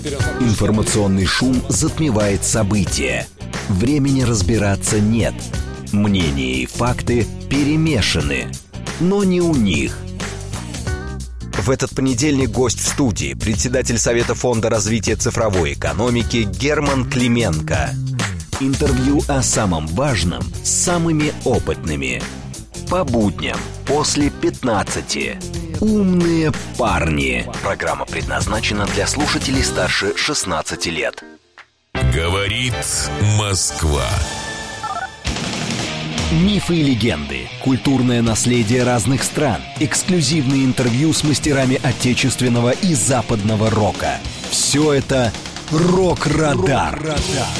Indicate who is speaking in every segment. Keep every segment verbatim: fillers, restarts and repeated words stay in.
Speaker 1: Информационный шум затмевает события. Времени разбираться нет. Мнения и факты перемешаны. Но не у них. В этот понедельник гость в студии, председатель Совета фонда развития цифровой экономики Герман Клименко. Интервью о самом важном с самыми опытными. По будням после пятнадцати. Умные парни. Программа предназначена для слушателей старше шестнадцати лет.
Speaker 2: Говорит Москва.
Speaker 1: Мифы и легенды, культурное наследие разных стран, эксклюзивные интервью с мастерами отечественного и западного рока. Все это «Рок-Радар».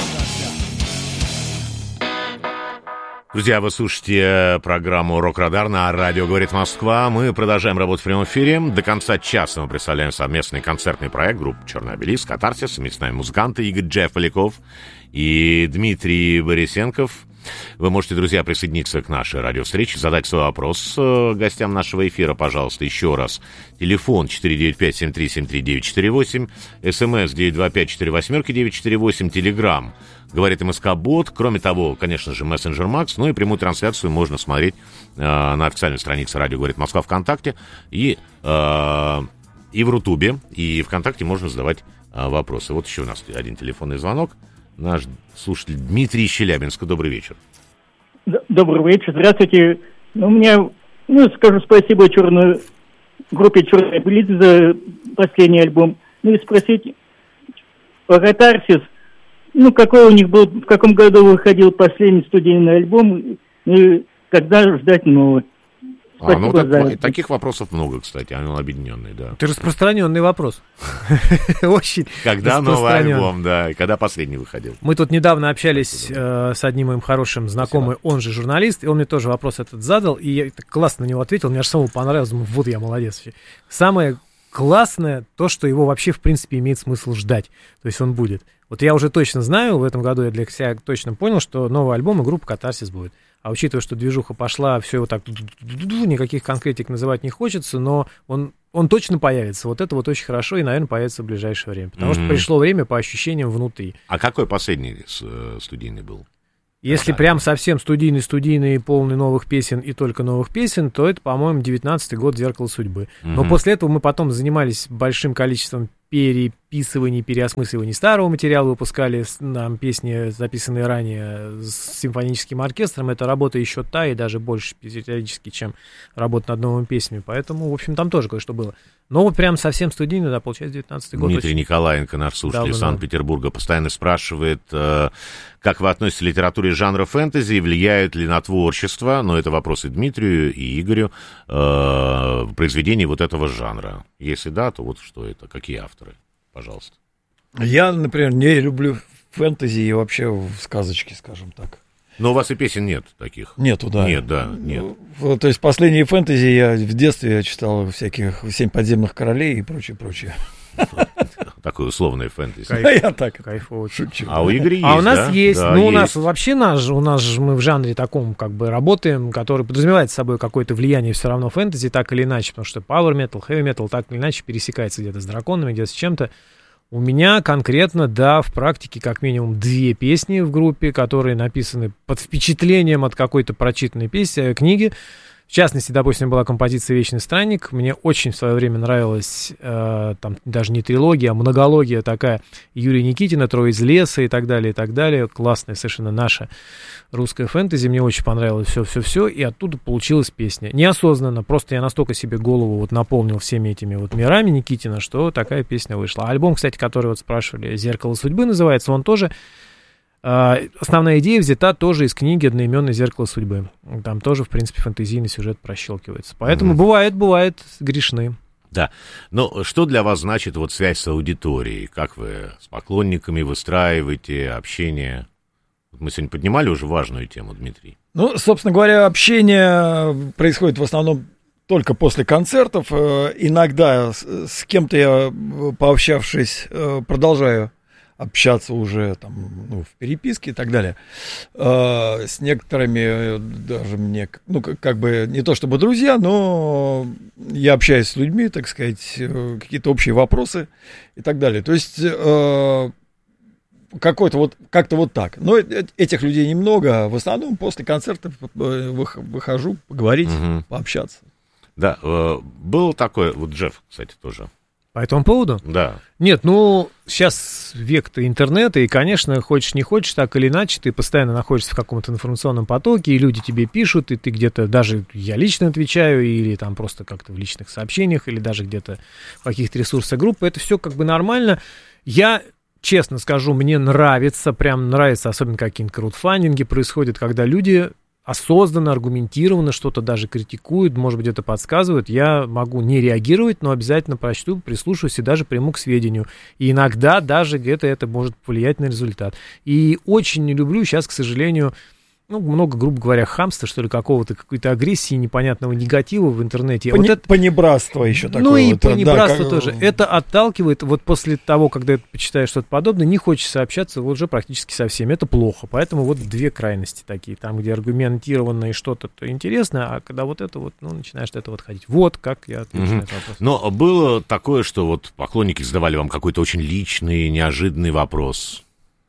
Speaker 3: Друзья, вы слушаете программу «Рок-Радар» на радио «Говорит Москва». Мы продолжаем работать в прямом эфире. До конца часа мы представляем совместный концертный проект группы «Черный обелиск», «Катарсис». Вместе с нами музыканты Игорь Джефф Поляков и Дмитрий Борисенков. Вы можете, друзья, присоединиться к нашей радиовстрече, задать свой вопрос гостям нашего эфира, пожалуйста, еще раз. Телефон четыре девять пять семь три семь три девять четыре восемь, СМС девять два пять четыре восемь девять четыре восемь, Телеграм, говорит МСК-бот. Кроме того, конечно же, мессенджер Макс, ну и прямую трансляцию можно смотреть э, на официальной странице «Радио говорит Москва» ВКонтакте и, э, и в Рутубе, и ВКонтакте можно задавать э, вопросы. Вот еще у нас один телефонный звонок. Наш слушатель Дмитрий из Челябинска. Добрый вечер.
Speaker 4: Добрый вечер. Здравствуйте. У меня, ну, скажу спасибо черной группе «Черный обелиск» за последний альбом. Ну и спросить о «Катарсис». Ну, какой у них был, в каком году выходил последний студийный альбом, и когда ждать новый.
Speaker 3: А, ну, так, таких вопросов много, кстати, он объединенный, да.
Speaker 5: Это распространенный вопрос. Очень
Speaker 3: Когда новый альбом, да, и когда последний выходил.
Speaker 5: Мы тут недавно общались с одним моим хорошим знакомым, он же журналист, и он мне тоже вопрос этот задал, и я классно на него ответил, мне аж самому понравилось, думаю, вот я молодец. Самое классное то, что его вообще, в принципе, имеет смысл ждать, то есть он будет. Вот я уже точно знаю, в этом году я для себя точно понял, что новый альбом и группа «Катарсис» будет. А учитывая, что движуха пошла, все вот так, никаких конкретик называть не хочется, но он, он точно появится. Вот это вот очень хорошо и, наверное, появится в ближайшее время. Потому mm-hmm. что пришло время по ощущениям внутри.
Speaker 3: А какой последний студийный был?
Speaker 5: Если прям совсем студийный-студийный, полный новых песен и только новых песен, то это, по-моему, девятнадцатый год «Зеркало судьбы». Mm-hmm. Но после этого мы потом занимались большим количеством переписываний, переосмысливаний старого материала, выпускали нам песни, записанные ранее с симфоническим оркестром. Это работа еще та и даже больше периодически, чем работа над новыми песнями. Поэтому, в общем, там тоже кое-что было. Но вот прям совсем студийно, да, получается, девятнадцатый год.
Speaker 3: Дмитрий очень... Николаенко, наш слушатель из Санкт-Петербурга, постоянно спрашивает, э, как вы относитесь к литературе жанра фэнтези, влияют ли на творчество, но это вопросы Дмитрию и Игорю, э, произведений вот этого жанра. Если да, то вот что это, какие авторы, пожалуйста.
Speaker 6: Я, например, не люблю фэнтези и вообще сказочки, скажем так.
Speaker 3: Но у вас и песен нет таких?
Speaker 6: Нету, да.
Speaker 3: Нет, да, нет.
Speaker 6: Ну, то есть последние фэнтези я в детстве я читал всяких «Семь подземных королей» и прочее, прочее.
Speaker 3: Такое условное фэнтези.
Speaker 6: Кайф, я так
Speaker 5: кайфово
Speaker 6: шучу.
Speaker 3: А у Игоря есть,
Speaker 5: А у нас
Speaker 3: да?
Speaker 5: есть,
Speaker 3: да,
Speaker 5: ну
Speaker 3: есть.
Speaker 5: у нас вообще наш, у нас же мы в жанре таком как бы работаем, который подразумевает собой какое-то влияние все равно фэнтези, так или иначе, потому что power metal, heavy metal так или иначе пересекается где-то с драконами, где-то с чем-то. У меня конкретно, да, в практике как минимум две песни в группе, которые написаны под впечатлением от какой-то прочитанной песни, книги. В частности, допустим, была композиция «Вечный странник». Мне очень в свое время нравилась, э, там даже не трилогия, а многология такая Юрия Никитина, «Трое из леса» и так далее, и так далее. Классная совершенно наша русская фэнтези. Мне очень понравилось все-все-все, и оттуда получилась песня. Неосознанно, просто я настолько себе голову вот наполнил всеми этими вот мирами Никитина, что такая песня вышла. А альбом, кстати, который вот спрашивали, «Зеркало судьбы» называется, он тоже... Основная идея взята тоже из книги «Одноименное зеркало судьбы». Там тоже, в принципе, фэнтезийный сюжет прощелкивается. Поэтому mm-hmm. бывает, бывает, грешны.
Speaker 3: Да. Но что для вас значит вот связь с аудиторией? Как вы с поклонниками выстраиваете общение? Мы сегодня поднимали уже важную тему, Дмитрий.
Speaker 6: Ну, собственно говоря, общение происходит в основном только после концертов. Иногда с кем-то я, пообщавшись, продолжаю общаться уже там, ну, в переписке и так далее. Э, с некоторыми даже мне, ну, как, как бы не то чтобы друзья, но я общаюсь с людьми, так сказать, э, какие-то общие вопросы и так далее. То есть э, какой-то вот, как-то вот так. Но этих людей немного, в основном после концертов выхожу поговорить, угу. пообщаться.
Speaker 3: Да, э, был такой, вот Джефф, кстати, тоже.
Speaker 5: По этому поводу?
Speaker 3: Да.
Speaker 5: Нет, ну, сейчас век-то интернета, и, конечно, хочешь не хочешь, так или иначе, ты постоянно находишься в каком-то информационном потоке, и люди тебе пишут, и ты где-то, даже я лично отвечаю, или там просто как-то в личных сообщениях, или даже где-то в каких-то ресурсах группы, это все как бы нормально. Я, честно скажу, мне нравится, прям нравится, особенно какие-то краудфандинги происходят, когда люди осознанно, аргументированно что-то даже критикуют, может быть, где-то подсказывают, я могу не реагировать, но обязательно прочту, прислушаюсь и даже приму к сведению. И иногда даже где-то это может повлиять на результат. И очень не люблю сейчас, к сожалению, ну, много, грубо говоря, хамства, что ли, какого-то, какой-то агрессии, непонятного негатива в интернете.
Speaker 6: Пони-
Speaker 5: вот это...
Speaker 6: Понебратство еще такое.
Speaker 5: Ну и
Speaker 6: вот,
Speaker 5: понебратство
Speaker 6: да,
Speaker 5: тоже.
Speaker 6: как...
Speaker 5: Это отталкивает. Вот после того, когда ты почитаешь что-то подобное, не хочется общаться вот уже практически со всеми. Это плохо. Поэтому вот две крайности такие. Там, где аргументированно и что-то интересное, а когда вот это вот, ну, начинаешь это вот ходить. Вот как я отвечу угу. на этот вопрос.
Speaker 3: Но было такое, что вот поклонники задавали вам какой-то очень личный, неожиданный вопрос?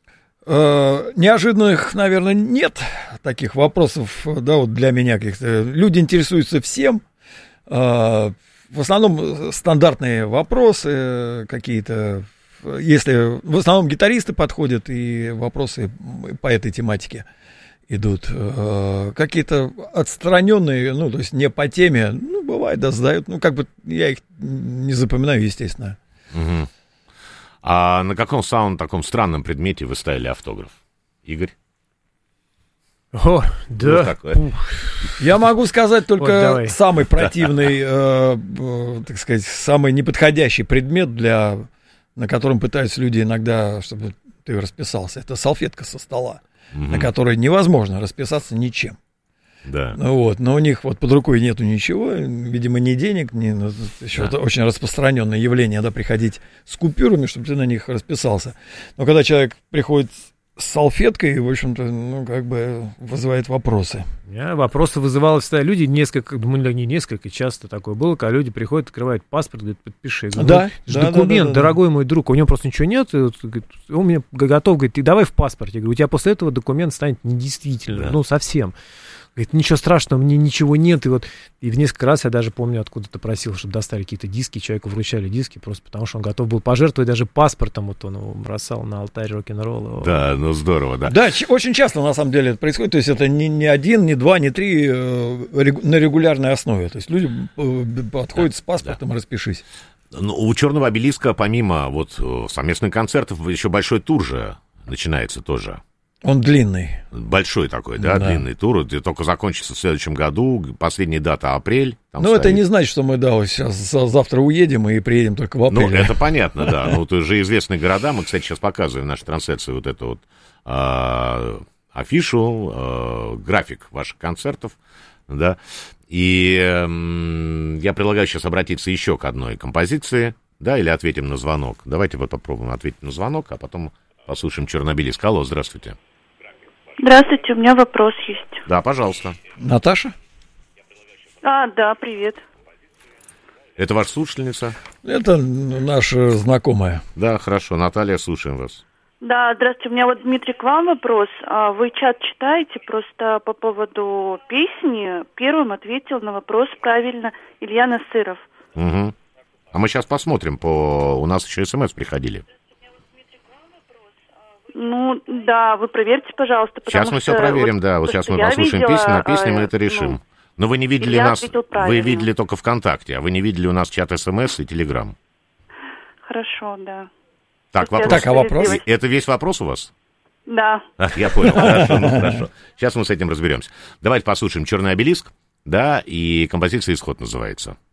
Speaker 6: Uh, неожиданных, наверное, нет таких вопросов, да, вот для меня каких-то. Люди интересуются всем. Uh, в основном стандартные вопросы какие-то. Если в основном гитаристы подходят, и вопросы по этой тематике идут. Uh, какие-то отстраненные, ну, то есть не по теме, ну, бывает, да, задают. Ну, как бы я их не запоминаю, естественно.
Speaker 3: Угу. А на каком самом таком странном предмете вы ставили автограф? Игорь?
Speaker 5: О, да.
Speaker 3: Ну,
Speaker 6: я могу сказать только
Speaker 5: вот,
Speaker 6: самый противный, э, э, так сказать, самый неподходящий предмет, для, на котором пытаются люди иногда, чтобы ты расписался. Это салфетка со стола, угу. на которой невозможно расписаться ничем.
Speaker 3: Да.
Speaker 6: Ну, вот, но у них вот под рукой нету ничего, видимо, ни денег, ни, ну, еще да. очень распространенное явление, да, приходить с купюрами, чтобы ты на них расписался. Но когда человек приходит с салфеткой, в общем-то, ну, как бы вызывает вопросы.
Speaker 5: Я вопросы вызывал всегда люди, несколько, думаю, не несколько, часто такое было, когда люди приходят, открывают паспорт, говорят, подпиши. Я говорю,
Speaker 6: да,
Speaker 5: ну,
Speaker 6: да,
Speaker 5: документ,
Speaker 6: да, да, да,
Speaker 5: дорогой мой друг, у него просто ничего нет, и вот, говорит, он мне готов, говорит, ты давай в паспорте. Я говорю, у тебя после этого документ станет недействительным, да. ну, совсем. Говорит, ничего страшного, мне ничего нет. И вот и в несколько раз я даже помню, откуда-то просил, чтобы достали какие-то диски, человеку вручали диски, просто потому что он готов был пожертвовать даже паспортом, вот он его бросал на алтарь рок-н-ролла.
Speaker 3: Да, ну здорово, да.
Speaker 6: Да, очень часто на самом деле это происходит, то есть это не, не один, не два, не три э, рег, на регулярной основе, то есть люди э, подходят да, с паспортом, да. распишись.
Speaker 3: Ну, у Черного обелиска, помимо вот совместных концертов, еще большой тур же начинается тоже.
Speaker 6: Он длинный.
Speaker 3: Большой такой, да, да, длинный тур. Это только закончится в следующем году. Последняя дата апрель.
Speaker 6: Ну, стоит. Это не значит, что мы, да, вот сейчас завтра уедем и приедем только в апреле.
Speaker 3: Ну, это понятно, да. Ну, это же известные города. Мы, кстати, сейчас показываем в нашей трансляции вот эту вот а, афишу, а, график ваших концертов, да. И м, я предлагаю сейчас обратиться еще к одной композиции, да, или ответим на звонок. Давайте вот попробуем ответить на звонок, а потом послушаем Черный обелиск. Алло, здравствуйте.
Speaker 7: Здравствуйте, у меня вопрос есть.
Speaker 3: Да, пожалуйста.
Speaker 6: Наташа?
Speaker 7: А, да, привет.
Speaker 3: Это ваша слушательница?
Speaker 6: Это наша знакомая.
Speaker 3: Да, хорошо. Наталья, слушаем вас.
Speaker 7: Да, здравствуйте. У меня вот, Дмитрий, к вам вопрос. Вы чат читаете, просто по поводу песни первым ответил на вопрос правильно Илья Насыров.
Speaker 3: Угу. А мы сейчас посмотрим, по... у нас еще смс приходили.
Speaker 7: Ну, да, вы проверьте, пожалуйста.
Speaker 3: Сейчас мы
Speaker 7: что
Speaker 3: все проверим, вот, да. Вот сейчас мы послушаем
Speaker 7: видела,
Speaker 3: песню, на песне
Speaker 7: э,
Speaker 3: мы это решим.
Speaker 7: Ну,
Speaker 3: Но вы не видели
Speaker 7: Илья
Speaker 3: нас, вы видели только ВКонтакте, а вы не видели у нас чат СМС и Телеграм.
Speaker 7: Хорошо, да.
Speaker 3: Так, вопрос.
Speaker 6: Так, а вопрос?
Speaker 3: Это весь вопрос у вас?
Speaker 7: Да.
Speaker 3: Ах, я понял, хорошо, ну хорошо. Сейчас мы с этим разберемся. Давайте послушаем «Черный обелиск», да, и композиция «Исход» называется.